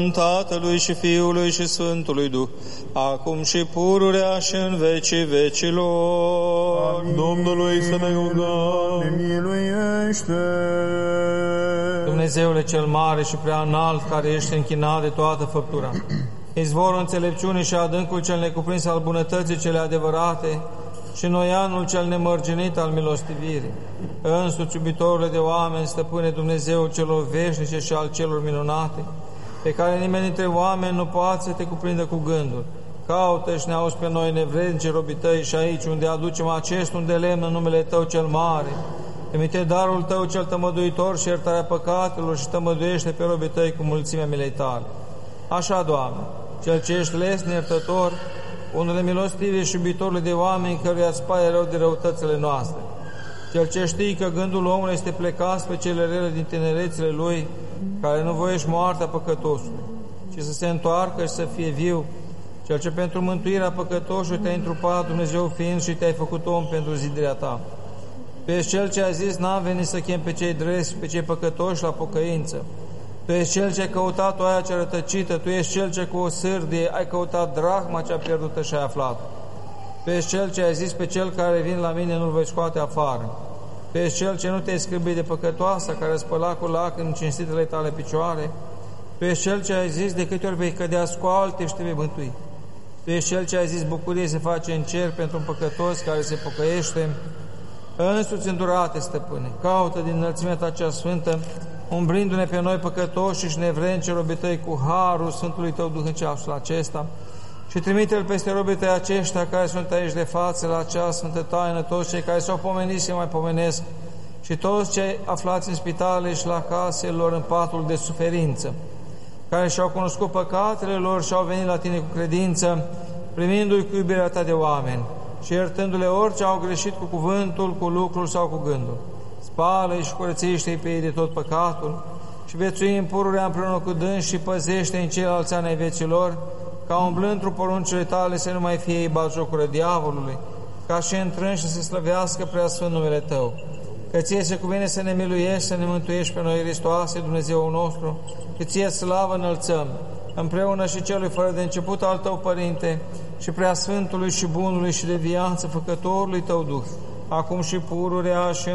Tatălui și Fiului și Sfântului Duh, acum și pururea și în vecii vecilor. Amin. Domnului să ne rugăm. Ne miluiește. Dumnezeule cel mare și prea înalt, care ești închinat de toată făptura, izvorul înțelepciunii și adâncul cel necuprins al bunătății cele adevărate și noianul cel nemărginit al milostivirii, însuți iubitorule de oameni, stăpâne Dumnezeu celor veșnice și al celor minunate, pe care nimeni dintre oameni nu poate să te cuprindă cu gândul. Caută și ne auzi pe noi nevrednici robii tăi și aici unde aducem acest un de lemn în numele Tău cel mare. Trimite darul Tău cel tămăduitor și iertarea păcatelor și tămăduiește pe robii Tăi cu mulțimea milei Tale. Așa, Doamne, Cel ce ești lesne iertător, unele milostive și iubitorule de oameni căruia îți pare rău de răutățile noastre. Cel ce știi că gândul omului este plecat pe cele rele din tinerețile lui, care nu voiești moartea păcătosului, ci să se întoarcă și să fie viu, Cel ce pentru mântuirea păcătosului te-ai întrupat, Dumnezeu fiind, și te-ai făcut om pentru zidirea ta. Tu ești Cel ce a zis, n-am venit să chem pe cei dreți, pe cei păcătoși la pocăință. Tu ești Cel ce ai căutat oaia cea rătăcită, Tu ești Cel ce cu o sârdie ai căutat drahma cea pierdută și ai aflat. Tu ești Cel ce ai zis, pe cel care vin la mine nu-l voi scoate afară. Tu ești Cel ce nu te-ai scârbit de păcătoasa, care spăla cu lacrimi cinstitele tale picioare. Tu ești Cel ce ai zis, de câte ori vei cădea, scoală-te și te vei mântui. Tu ești Cel ce ai zis, bucurie se face în cer pentru un păcătos care se pocăiește. Însuți îndurate, stăpâne, caută din înălțimea ta cea sfântă, umbrindu-ne pe noi păcătoși și nevrednici robii tăi cu harul Sfântului Tău Duh în ceasul acesta și trimite-L peste robii tăi aceștia care sunt aici de față la acea sfântă taină, toți cei care s-au pomenit se mai pomenesc și toți cei aflați în spitale și la casele lor în patul de suferință, care și-au cunoscut păcatele lor și au venit la Tine cu credință, primindu-i cu iubirea Ta de oameni și iertându-le orice au greșit cu cuvântul, cu lucrul sau cu gândul. Spală-i și curățește-i pe ei de tot păcatul și viețui în pururea împreună cu dânsi și păzește în ceilalți ani ai vieților, ca umblând într-o poruncile Tale să nu mai fie ei batjocură diavolului, ca și întrânși să se slăvească prea sfânt numele Tău. Că Ție se cuvine să ne miluiești, să ne mântuiești pe noi, Hristoase, Dumnezeu nostru, că Ție slavă înălțăm, împreună și Celui fără de început al Tău, Părinte, și Preasfântului și Bunului și de viață, Făcătorului Tău Duh, acum și pururea și